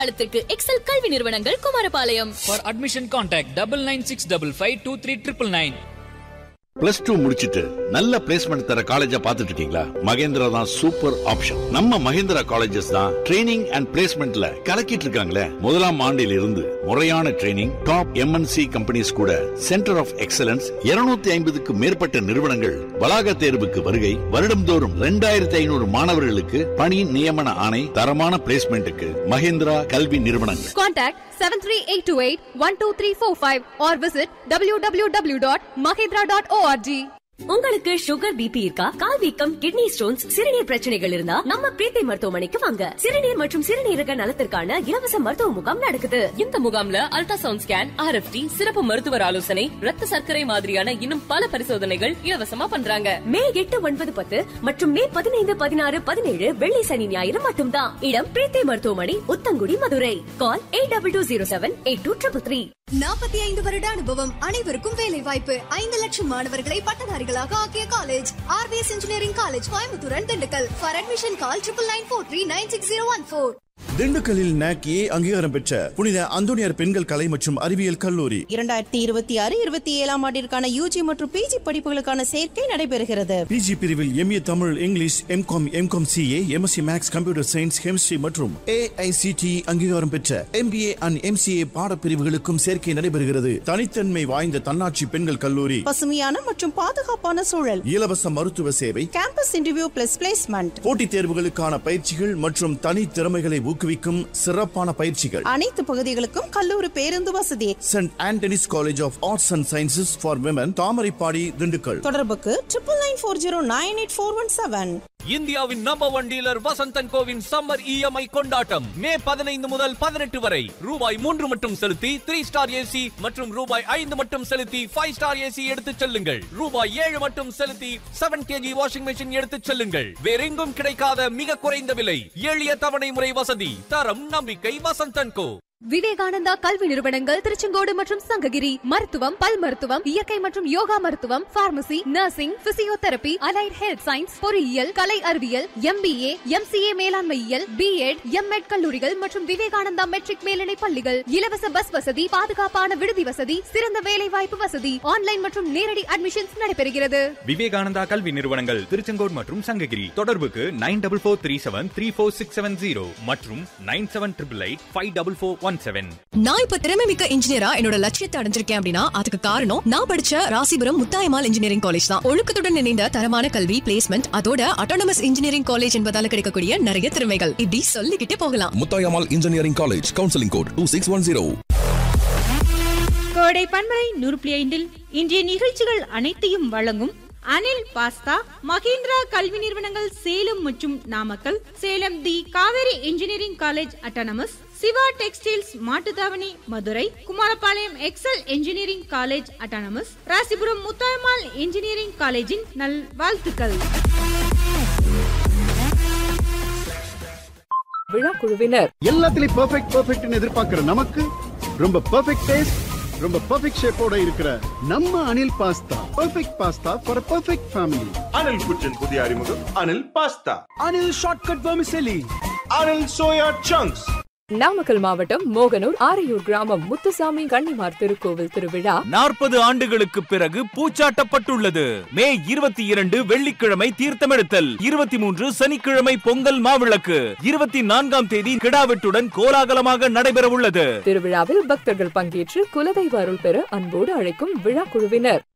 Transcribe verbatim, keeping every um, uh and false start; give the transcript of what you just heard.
காலத்திற்கு எக்ஸல் கல்வி நிறுவனங்கள் Kumarapalayam. For admission contact double nine six double five two three triple nine. Plus two முடிச்சிட்டு நல்ல பிளேஸ்மெண்ட் தர காலேஜா பாத்துட்டு இருக்கீங்களா? மகேந்திரா தான் சூப்பர் ஆப்ஷன். நம்ம மகேந்திரா காலேஜஸ் தான் ட்ரைனிங் அண்ட் பிளேஸ்மெண்ட்ல கலக்கிட்டு இருக்காங்களே. முதலாம் ஆண்டில் இருந்து முறையான ட்ரைனிங், டாப் எம்என்சி கம்பெனிஸ் கூட சென்டர் ஆஃப் எக்ஸலன்ஸ், இருநூத்தி ஐம்பதுக்கு மேற்பட்ட நிறுவனங்கள் வளாக தேர்வுக்கு வருகை, வருடம்தோறும் இரண்டாயிரத்தி ஐநூறு மாணவர்களுக்கு பணி நியமன ஆணை, தரமான பிளேஸ்மெண்ட்டுக்கு மகேந்திரா கல்வி நிறுவனங்கள். Contact seven three eight two eight one two three four five or visit w w w dot mahindra dot org. உங்களுக்கு சுகர் பிபி இருக்கா? கால் வீக்கம், கிட்னி ஸ்டோன்ஸ், சிறுநீர் பிரச்சனைகள் இருந்தா நம்ம பிரீத்தி மருத்துவமனைக்கு வாங்க. சிறுநீர் மற்றும் சிறுநீரக நலத்திற்கான இலவச மருத்துவ முகாம் நடக்குது. இந்த முகாம்ல அல்ட்ராசவுண்ட் ஸ்கேன், ஆர்எஃப்டி, சிறப்பு மருத்துவர் ஆலோசனை, ரத்த சர்க்கரை மாதிரியான இன்னும் பல பரிசோதனைகள் இலவசமா பண்றாங்க. மே எட்டு ஒன்பது பத்து மற்றும் மே பதினைந்து பதினாறு பதினேழு வெள்ளி சனி ஞாயிறு மட்டும்தான். இடம் பிரீத்தி மருத்துவமனை, உத்தங்குடி, மதுரை. கால் eight double two zero seven eight two triple three. நாற்பத்தி ஐந்து வருட அனுபவம், அனைவருக்கும் வேலை வாய்ப்பு. ஐந்து லட்சம் மாணவர்களை பட்டதாரிகளாக ஆக்கிய college RPS engineering college, Coimbatore and Dindigul. For admission call triple nine four three nine six zero one four. திண்டுக்கல்லில் நாக்கி அங்கீகாரம் பெற்ற புனித அந்தோனியார் பெண்கள் கலை மற்றும் அறிவியல் கல்லூரி இரண்டாயிரத்தி இருபத்தி ஆறு இருபத்தி ஏழாம் ஆண்டிற்கான யூஜி மற்றும் பிஜி படிப்புகளுக்கான சேர்க்கை நடைபெறுகிறது. பிஜி பிரிவில் MA Tamil, English, M Com, M Com CA, MSc maths, computer science, chemistry மற்றும் ஏஐசிடி அங்கீகாரம் பெற்ற எம்பிஏ அண்ட் எம்சிஏ பாடப்பிரிவுகளுக்கும் சேர்க்கை நடைபெறுகிறது. தனித்தன்மை வாய்ந்த தன்னாட்சி பெண்கள் கல்லூரி, பசுமையான மற்றும் பாதுகாப்பான சூழல், இலவச மருத்துவ சேவை, கேம்பஸ் இன்டர்வியூ பிளஸ் பிளேஸ்மெண்ட், போட்டித் தேர்வுகளுக்கான பயிற்சிகள் மற்றும் தனி திறமைகளை ஊக்குவிக்கும் சிறப்பான பயிற்சிகள். அனைத்து பகுதிகளுக்கும் கல்லூரி பேருந்து வசதி. Send Anthony's college of arts and sciences for women, Thamaraipadi, Dindigul. தொடர்புக்கு triple nine four zero nine eight four one seven. இந்தியாவின் number one dealer Vasanthan CoWIN summer EMI கொண்டாட்டம் மே பதினைந்து முதல் பதினெட்டு வரை. ரூபாய் மூன்று மட்டும் செலுத்தி த்ரீ ஸ்டார் ஏசி மற்றும் ரூபாய் ஐந்து மட்டும் செலுத்தி ஃபைவ் ஸ்டார் ஏசி எடுத்துச் செல்லுங்கள். ரூபாய் ஏழு மட்டும் செலுத்தி செவன் கேஜி வாஷிங் மெஷின் எடுத்துச் செல்லுங்கள். வேறெங்கும் கிடைக்காத மிக குறைந்த விலை, எளிய தவணை முறை வசதி, தரம், நம்பிக்கை. வசந்தன் கோ. விவேகானந்தா கல்வி நிறுவனங்கள் திருச்செங்கோடு மற்றும் சங்ககிரி. மருத்துவம், பல் மருத்துவம், இயற்கை மற்றும் யோகா மருத்துவம், pharmacy, nursing, physiotherapy, allied health science, பொறியியல், கலை அறிவியல், எம்பிஏ, எம்சிஏ மேலாண்மையியல், பிஎட், எம்எட் கல்லூரிகள் மற்றும் விவேகானந்தா மெட்ரிக் மேல்நிலை பள்ளிகள். இலவச பஸ் வசதி, பாதுகாப்பான விடுதி வசதி, சிறந்த வேலை வாய்ப்பு வசதி. ஆன்லைன் மற்றும் நேரடி அட்மிஷன்ஸ் நடைபெறுகிறது. விவேகானந்தா கல்வி நிறுவனங்கள் திருச்செங்கோடு மற்றும் சங்ககிரி. தொடர்புக்கு nine double four three seven three four six seven zero மற்றும் nine seven triple eight five double four one seven. நான் இப்ப திறமை மிக்க இன்ஜினியரா என்னோட லட்சியத்தை அடைஞ்சிருக்கேன் அப்படின்னா அதுக்கு காரணம் நான் படிச்ச ராசிபுரம் முத்தாயம்மாள் இன்ஜினியரிங் காலேஜ் தான். ஒழுக்கத்துடன் இணைந்த தரமான கல்வி, பிளேஸ்மெண்ட், அதோட அட்டானமஸ் இன்ஜினியரிங் காலேஜ் என்பதால கிடைக்கக்கூடிய நிறைய திறமைகள். இப்படி சொல்லிக்கிட்டே போகலாம். Muthayammal engineering college, counselling code two six one zero. கோடை பன்மரை நூறு புள்ளி ஐந்தில் இன்றைய நிகழ்ச்சிகள் அனைத்தையும் வழங்கும் அனில் பாஸ்தா, மகேந்திரா கல்வி நிறுவனங்கள் சேலம் மற்றும் நாமக்கல், சேலம் தி Kaveri engineering college autonomous, Siva textiles Mattuthavani Madurai, Kumarapalayam XL engineering college autonomous, Rasipuram Muthayammal engineering காலேஜின் நல் வாழ்த்துக்கள். விழா குழுவினர் எல்லாத்துலயும் பெர்ஃபெக்ட் பெர்ஃபெக்ட்னு எதிர்பார்க்கிற நமக்கு ரொம்ப பெர்ஃபெக்ட் டேஸ்ட், ரொம்ப பெர்ஃபெக்ட் ஷேப்போட இருக்கிற நம்ம Anil pasta. Perfect pasta for perfect family. Anil குச்சின் புதிய அறிமுகம் Anil pasta, Anil shortcut vermicelli, Anil soya chunks. Namakkal மாவட்டம் மோகனூர் ஆரையூர் கிராமம் முத்துசாமி கன்னிமார் திருக்கோவில் திருவிழா நாற்பது ஆண்டுகளுக்கு பிறகு பூச்சாட்டப்பட்டுள்ளது. மே இருபத்தி இரண்டு வெள்ளிக்கிழமை தீர்த்தமெடுத்தல், இருபத்தி மூன்று சனிக்கிழமை பொங்கல் மாவிளக்கு, இருபத்தி நான்காம் தேதி கிடாவெட்டுடன் கோலாகலமாக நடைபெற உள்ளது. திருவிழாவில் பக்தர்கள் பங்கேற்று குலதெய்வ அருள் பெற அன்போடு அழைக்கும் விழா குழுவினர்.